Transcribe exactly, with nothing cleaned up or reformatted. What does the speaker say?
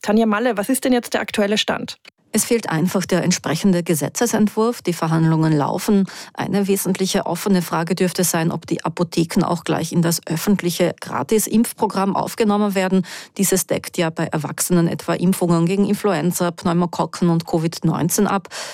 Tanja Malle, was ist denn jetzt der aktuelle Stand? Es fehlt einfach der entsprechende Gesetzesentwurf. Die Verhandlungen laufen. Eine wesentliche offene Frage dürfte sein, ob die Apotheken auch gleich in das öffentliche Gratis-Impfprogramm aufgenommen werden. Dieses deckt ja bei Erwachsenen etwa Impfungen gegen Influenza, Pneumokokken und Covid neunzehn ab.